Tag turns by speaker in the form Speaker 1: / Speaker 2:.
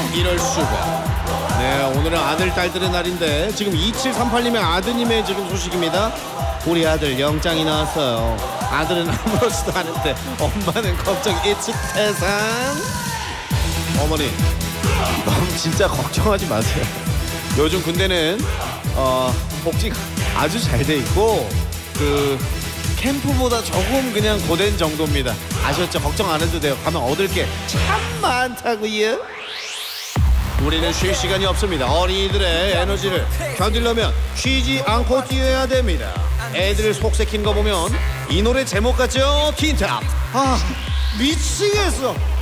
Speaker 1: 이럴 수가. 네, 오늘은 아들 딸들의 날인데 지금 2738님의 아드님의 지금 소식입니다. 우리 아들 영장이 나왔어요. 아들은 아무렇지도 않은데 엄마는 걱정 일치 태산. 어머니 너무 진짜 걱정하지 마세요. 요즘 군대는 복지가 아주 잘 돼 있고 그 캠프보다 조금 그냥 고된 정도입니다. 아셨죠? 걱정 안 해도 돼요. 가면 얻을 게 참 많다고요. 우리는 쉴 시간이 없습니다. 어린이들의 에너지를 견디려면 쉬지 않고 뛰어야 됩니다. 애들 속 새긴 거 보면 이 노래 제목 같죠? 틴탑. 아 미치겠어.